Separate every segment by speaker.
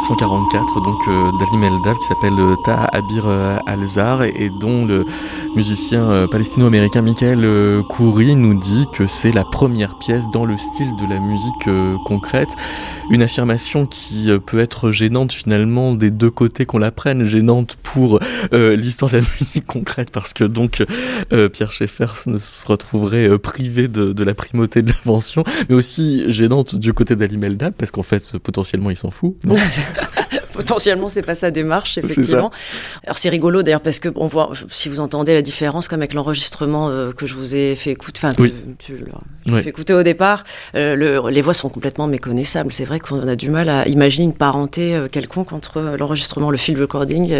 Speaker 1: 1944, donc d'Halim El-Dab, qui s'appelle Taha Abir Al-Zar, et dont le musicien palestino-américain Michael Khoury nous dit que c'est la première pièce dans le style de la musique concrète. Une affirmation qui peut être gênante finalement des deux côtés qu'on la prenne, gênante pour l'histoire de la musique concrète, parce que donc Pierre Schaeffer se retrouverait privé de la primauté de l'invention, mais aussi gênante du côté d'Halim El-Dab, parce qu'en fait potentiellement il s'en fout.
Speaker 2: Potentiellement, c'est pas sa démarche, effectivement. Alors c'est rigolo d'ailleurs parce que on voit, si vous entendez la différence, comme avec l'enregistrement que je vous ai fait écouter, enfin que tu l'as fait écouter au départ, les voix sont complètement méconnaissables. C'est vrai qu'on a du mal à imaginer une parenté quelconque entre l'enregistrement, le field recording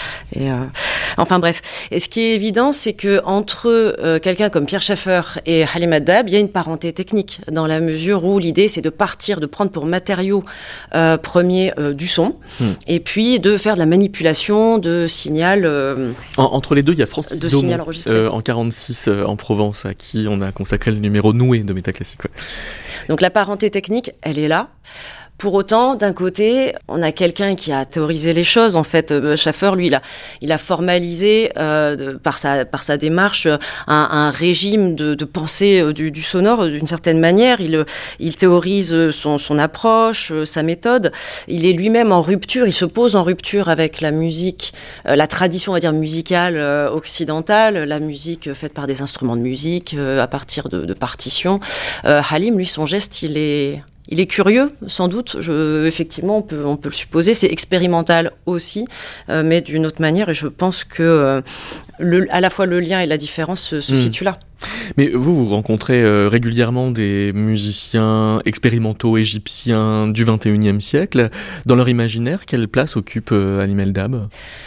Speaker 2: enfin bref. Et ce qui est évident, c'est que entre quelqu'un comme Pierre Schaeffer et Halim El-Dab, il y a une parenté technique dans la mesure où l'idée c'est de prendre pour matériau premier du son. Et puis de faire de la manipulation de signal.
Speaker 1: Entre les deux, il y a Francis Daumont en 46 en Provence, à qui on a consacré le numéro Noué de Métaclassique. Ouais.
Speaker 2: Donc la parenté technique, elle est là. Pour autant, d'un côté, on a quelqu'un qui a théorisé les choses. En fait, Schaeffer, lui, il a formalisé par sa démarche un régime de pensée du sonore d'une certaine manière. Il théorise son approche, sa méthode. Il est lui-même en rupture. Il se pose en rupture avec la musique, la tradition, on va dire musicale occidentale, la musique faite par des instruments de musique à partir de partitions. Halim, lui, son geste, il est curieux, sans doute. Effectivement, on peut le supposer. C'est expérimental aussi, mais d'une autre manière. Et je pense que à la fois le lien et la différence se situent là.
Speaker 1: Mais vous rencontrez régulièrement des musiciens expérimentaux égyptiens du XXIe siècle. Dans leur imaginaire, quelle place occupe Halim El-Dab ?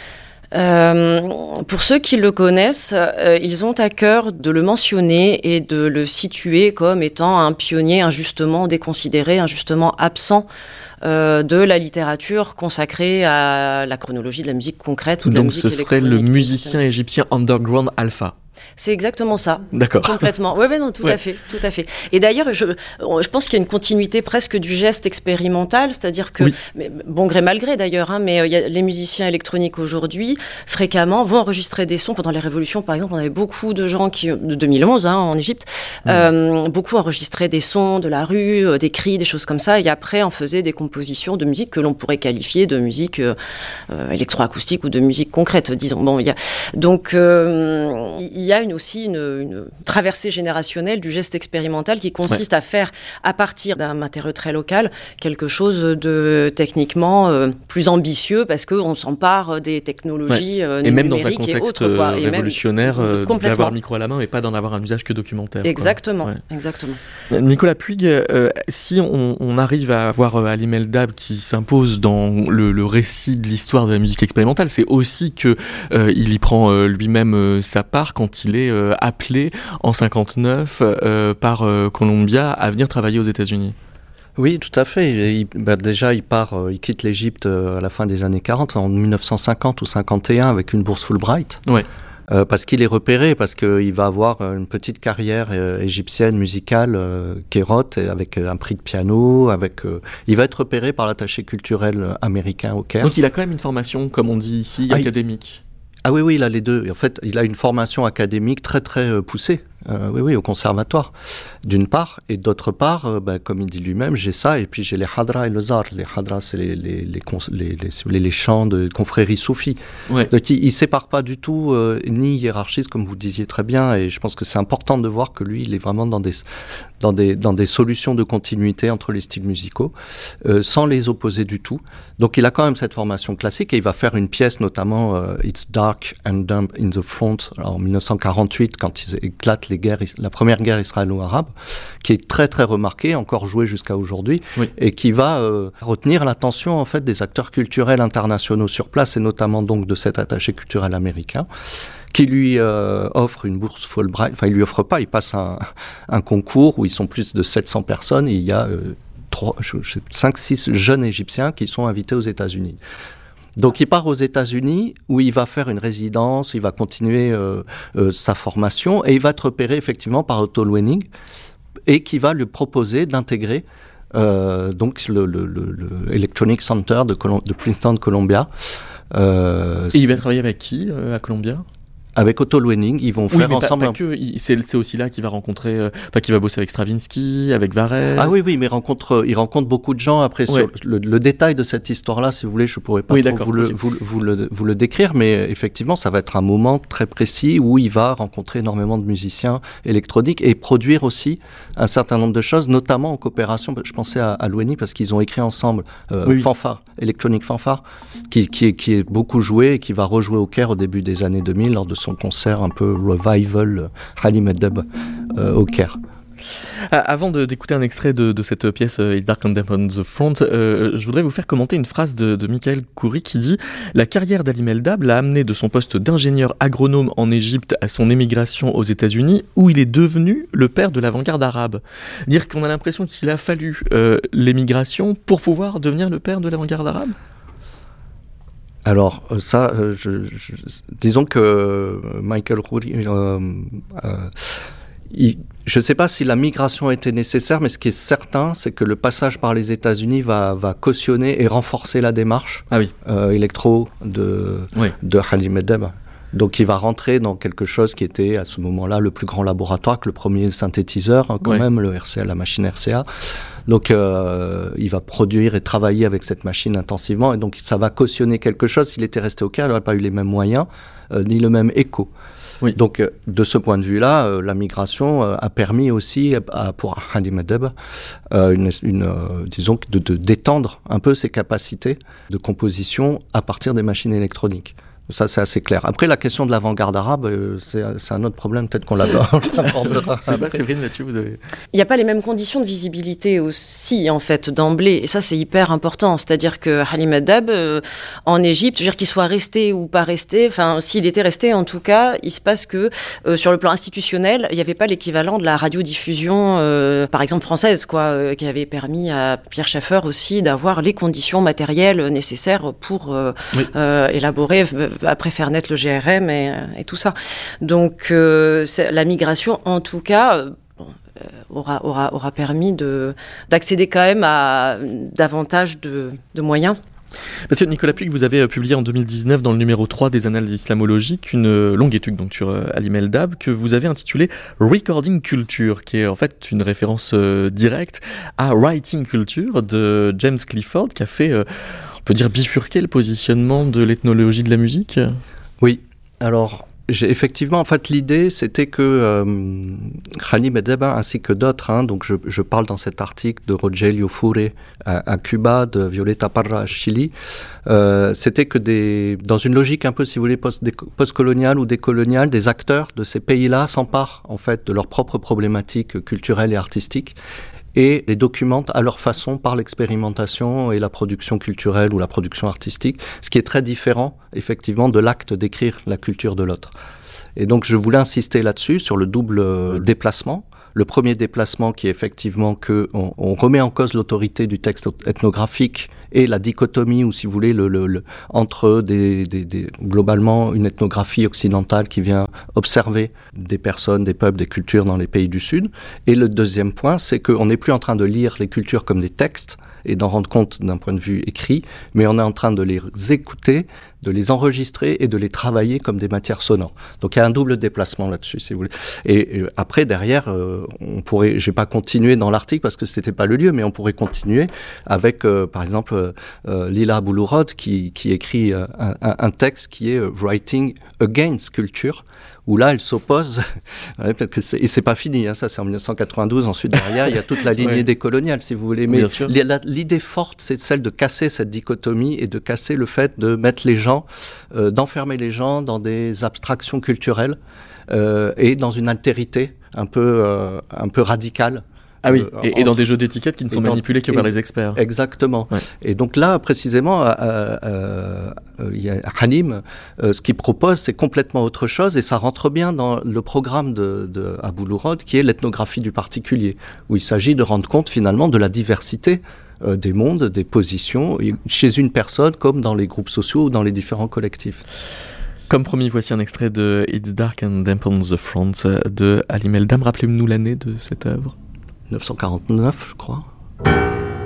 Speaker 2: Pour ceux qui le connaissent, ils ont à cœur de le mentionner et de le situer comme étant un pionnier injustement déconsidéré, injustement absent de la littérature consacrée à la chronologie de la musique concrète ou de la musique électronique.
Speaker 1: Donc ce serait le musicien égyptien underground alpha.
Speaker 2: C'est exactement ça.
Speaker 1: D'accord.
Speaker 2: Complètement. Oui, non, tout à fait. Et d'ailleurs, je pense qu'il y a une continuité presque du geste expérimental, c'est-à-dire que, mais, bon gré mal gré d'ailleurs, mais les musiciens électroniques aujourd'hui, fréquemment, vont enregistrer des sons. Pendant les révolutions, par exemple, on avait beaucoup de gens de 2011, en Égypte, beaucoup enregistraient des sons de la rue, des cris, des choses comme ça, et après, on faisait des compositions de musique que l'on pourrait qualifier de musique électroacoustique ou de musique concrète, disons. Bon, il y a aussi une traversée générationnelle du geste expérimental qui consiste à faire, à partir d'un matériau très local, quelque chose de techniquement plus ambitieux parce qu'on s'empare des technologies numériques et
Speaker 1: même dans un contexte révolutionnaire, d'avoir le micro à la main et pas d'en avoir un usage que documentaire.
Speaker 2: Exactement.
Speaker 1: Nicolas Puig, si on arrive à avoir Halim El-Dab qui s'impose dans le récit de l'histoire de la musique expérimentale, c'est aussi que il y prend lui-même sa part quand il est appelé en 59 par Columbia à venir travailler aux États-Unis.
Speaker 3: Oui, tout à fait. Déjà, il quitte l'Égypte à la fin des années 40, en 1950 ou 51, avec une bourse Fulbright.
Speaker 1: Ouais.
Speaker 3: Parce qu'il est repéré, parce qu'il va avoir une petite carrière égyptienne musicale, Kérot, avec un prix de piano, il va être repéré par l'attaché culturel américain au Caire.
Speaker 1: Donc il a quand même une formation, comme on dit ici, académique.
Speaker 3: Ah oui, il a les deux. En fait, il a une formation académique très très poussée. Au conservatoire, d'une part, et d'autre part, comme il dit lui-même, j'ai ça, et puis j'ai les hadras et le zar. Les hadras, c'est les chants de confrérie soufis. Ouais. Donc il sépare pas du tout, ni hiérarchise, comme vous disiez très bien, et je pense que c'est important de voir que lui, il est vraiment dans des solutions de continuité entre les styles musicaux, sans les opposer du tout. Donc il a quand même cette formation classique, et il va faire une pièce, notamment It's Dark and Dumb in the Front, en 1948, quand il éclate la première guerre israélo-arabe, qui est très très remarquée, encore jouée jusqu'à aujourd'hui, et qui va retenir l'attention en fait des acteurs culturels internationaux sur place, et notamment donc de cet attaché culturel américain, qui lui offre une bourse Fulbright. Enfin, il lui offre pas, il passe un concours où ils sont plus de 700 personnes, et il y a 5-6 jeunes Égyptiens qui sont invités aux États-Unis. Donc il part aux États-Unis où il va faire une résidence, il va continuer sa formation, et il va être repéré effectivement par Otto Luening, et qui va lui proposer d'intégrer donc le Electronic Center de Princeton, Columbia.
Speaker 1: Et il va travailler avec qui à Columbia ?
Speaker 3: Avec Otto Luening, ils vont faire ensemble.
Speaker 1: Pas que, c'est aussi là qu'il va rencontrer, qu'il va bosser avec Stravinsky, avec Varèse.
Speaker 3: Ah oui, mais il rencontre beaucoup de gens. Après, sur le détail de cette histoire-là, si vous voulez, je pourrais pas vous le décrire, mais effectivement, ça va être un moment très précis où il va rencontrer énormément de musiciens électroniques et produire aussi un certain nombre de choses, notamment en coopération. Je pensais à Luening parce qu'ils ont écrit ensemble Fanfare, Electronic Fanfare, qui est beaucoup joué et qui va rejouer au Caire au début des années 2000 lors de son concert un peu revival Halim Eddeb au Caire.
Speaker 1: Avant d'écouter un extrait de cette pièce It's Dark and Damp on the Front, je voudrais vous faire commenter une phrase de Michael Khoury qui dit « La carrière d'Halim Eldab l'a amené de son poste d'ingénieur agronome en Égypte à son émigration aux États-Unis où il est devenu le père de l'avant-garde arabe. » Dire qu'on a l'impression qu'il a fallu l'émigration pour pouvoir devenir le père de l'avant-garde arabe ?
Speaker 3: Alors ça, disons que Michael Khoury, je ne sais pas si la migration était nécessaire, mais ce qui est certain, c'est que le passage par les États-Unis va cautionner et renforcer la démarche électro de Halim Eddeb. Donc il va rentrer dans quelque chose qui était à ce moment-là le plus grand laboratoire, que le premier synthétiseur même, le RCA, la machine RCA. Donc il va produire et travailler avec cette machine intensivement et donc ça va cautionner quelque chose. S'il était resté au Caire, il n'aurait pas eu les mêmes moyens ni le même écho. Oui. Donc de ce point de vue-là, la migration a permis aussi pour Halim Eddeb disons de d'étendre un peu ses capacités de composition à partir des machines électroniques. Ça, c'est assez clair. Après, la question de l'avant-garde arabe, c'est un autre problème. Peut-être qu'on l'abordera.
Speaker 1: Je sais pas, Séverine, là-dessus, vous avez...
Speaker 2: Il n'y a pas les mêmes conditions de visibilité aussi, en fait, d'emblée. Et ça, c'est hyper important. C'est-à-dire que Halim Eddeb, en Égypte, je veux dire qu'il soit resté ou pas resté, enfin, s'il était resté, en tout cas, il se passe que, sur le plan institutionnel, il n'y avait pas l'équivalent de la radiodiffusion, par exemple, française, qui avait permis à Pierre Schaeffer aussi d'avoir les conditions matérielles nécessaires pour élaborer... après faire naître le GRM et tout ça. Donc la migration, en tout cas, aura permis d'accéder quand même à davantage de moyens.
Speaker 1: Monsieur Nicolas Puig, vous avez publié en 2019 dans le numéro 3 des Annales islamologiques une longue étude donc, sur Halim Eldab que vous avez intitulée Recording Culture, qui est en fait une référence directe à Writing Culture de James Clifford, qui a fait... on peut dire bifurquer le positionnement de l'ethnologie de la musique ?
Speaker 3: Oui, alors effectivement, en fait, l'idée c'était que Halim Eddeb ainsi que d'autres, donc je parle dans cet article de Rogelio Fure à Cuba, de Violeta Parra à Chili, c'était que dans une logique un peu, si vous voulez, post-coloniale ou décoloniale, des acteurs de ces pays-là s'emparent en fait de leurs propres problématiques culturelles et artistiques et les documentent à leur façon par l'expérimentation et la production culturelle ou la production artistique, ce qui est très différent, effectivement, de l'acte d'écrire la culture de l'autre. Et donc, je voulais insister là-dessus, sur le double déplacement. Le premier déplacement qui est effectivement qu'on remet en cause l'autorité du texte ethnographique et la dichotomie, ou si vous voulez, entre globalement une ethnographie occidentale qui vient observer des personnes, des peuples, des cultures dans les pays du Sud. Et le deuxième point, c'est qu'on n'est plus en train de lire les cultures comme des textes et d'en rendre compte d'un point de vue écrit, mais on est en train de les écouter, de les enregistrer et de les travailler comme des matières sonores. Donc il y a un double déplacement là-dessus, si vous voulez. Et après, derrière, on pourrait, j'ai pas continué dans l'article parce que c'était pas le lieu, mais on pourrait continuer avec, par exemple, Lila Boulourod qui écrit un texte qui est Writing Against Culture, où là, elle s'oppose, et c'est pas fini, ça c'est en 1992, ensuite derrière, il y a toute la lignée décoloniale, si vous voulez, mais l'idée forte, c'est celle de casser cette dichotomie et de casser le fait de mettre les gens, d'enfermer les gens dans des abstractions culturelles et dans une altérité un peu radicale.
Speaker 1: Ah oui, et dans des jeux d'étiquettes qui ne sont manipulés que par les experts.
Speaker 3: Exactement. Ouais. Et donc là, précisément, il y a Halim, ce qu'il propose, c'est complètement autre chose, et ça rentre bien dans le programme de Boulourod, qui est l'ethnographie du particulier, où il s'agit de rendre compte finalement de la diversité des mondes, des positions, chez une personne comme dans les groupes sociaux ou dans les différents collectifs.
Speaker 1: Comme promis, voici un extrait de It's Dark and Damp on the Front de Halim Eldab. Rappelez-nous l'année de cette œuvre.
Speaker 3: 1949, je crois.